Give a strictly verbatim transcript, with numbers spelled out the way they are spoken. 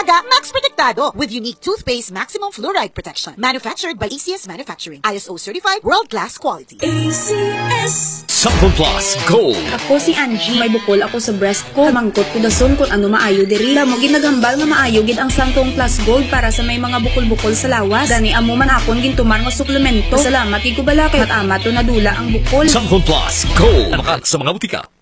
Aga, Max Protektado with unique toothpaste maximum fluoride protection. Manufactured by A C S Manufacturing. I S O certified, world-class quality. A C S Samsung Plus Gold. Ako si Angie. May bukol ako sa breast ko. Mangkot ko dason kung ano maayo diri. Damo ginagambal nga maayo gid ang Samsung Plus Gold para sa may mga bukol-bukol sa lawas. Dani amo man akon gintumar nga suplemento. Salamat gid ko bala kay at ama to nadula ang bukol. Samsung Plus Gold. Makat sa mga butika.